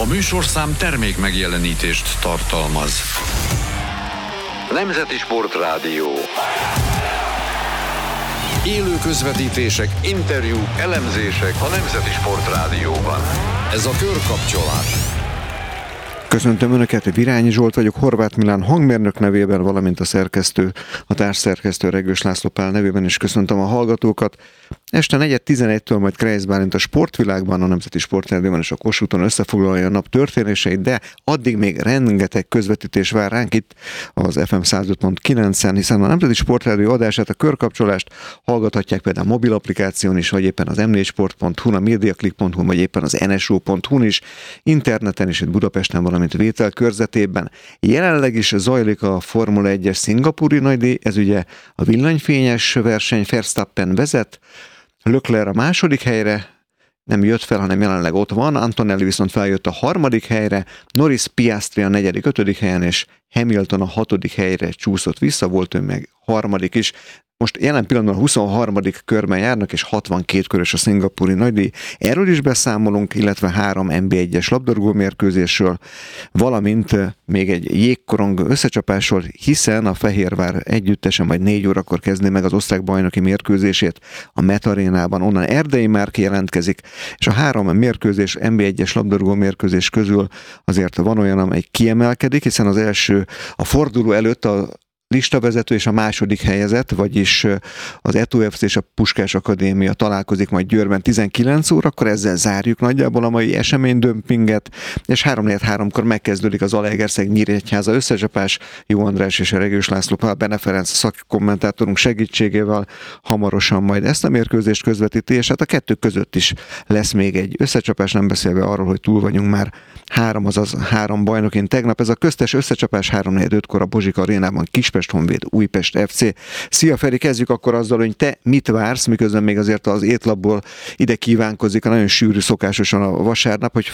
műsorszám termék megjelenítést tartalmaz. Nemzeti Sportrádió. Élő közvetítések, interjúk, elemzések a Nemzeti Sportrádióban. Ez a Körkapcsolás. Köszöntöm Önöket, Virányi Zsolt vagyok, Horváth Milán hangmérnök nevében, valamint a társszerkesztő Regős László Pál nevében is köszöntöm a hallgatókat. Este 4:11-től majd Kreisz Bálint a Sportvilágban, a Nemzeti Sportrádióban és a Kossuthon összefoglalja a nap történéseit, de addig még rengeteg közvetítés vár ránk itt az FM 105.9-en, hiszen a Nemzeti Sportrádió adását, a Körkapcsolást hallgathatják például mobil applikáción is, vagy éppen az m4sport.hu, a mediaclick.hu, vagy éppen az nso.hu-n is, interneten is, itt Budapesten, valamint Vétel körzetében. Jelenleg is zajlik a Formula 1-es szingapúri nagydíj, ez ugye a villanyfényes verseny, Verstappen vezet, Leclerc a második helyre nem jött fel, hanem jelenleg ott van, Antonelli viszont feljött a harmadik helyre, Norris, Piastri a negyedik, ötödik helyen, és Hamilton a hatodik helyre csúszott vissza, volt ő meg harmadik is. Most jelen pillanatban a 23. körben járnak, és 62 körös a szingapúri nagydíj. Erről is beszámolunk, illetve 3 NB1-es labdarúgó mérkőzésről, valamint még egy jégkorong összecsapásról, hiszen a Fehérvár együttesen majd 4 órakor kezdi meg az osztrák bajnoki mérkőzését a Met Arénában. Onnan Erdei Márk jelentkezik, és a 3 mérkőzés, NB1-es labdarúgó mérkőzés közül azért van olyan, amely kiemelkedik, hiszen az első a forduló előtt a listavezető és a második helyezett, vagyis az Eto FC és a Puskás Akadémia találkozik majd Győrben 19 órakor, ezzel zárjuk nagyjából a mai eseménydömpinget, és 3-4-3-kor megkezdődik az Zalaegerszeg-Nyíregyháza összecsapás, Jó András és a Regős László Pál, Bene Ferenc szakkommentátorunk segítségével hamarosan majd ezt a mérkőzést közvetíti, és hát a kettő között is lesz még egy összecsapás, nem beszélve arról, hogy túl vagyunk már 3 bajnokin tegnap. Ez a köztes összecsapás 3-4-5-kor a Bozsik Arénában, Kispest Honvéd, Újpest FC. Szia Feri, kezdjük akkor azzal, hogy te mit vársz, miközben még azért az étlapból ide kívánkozik a nagyon sűrű, szokásosan a vasárnap, hogy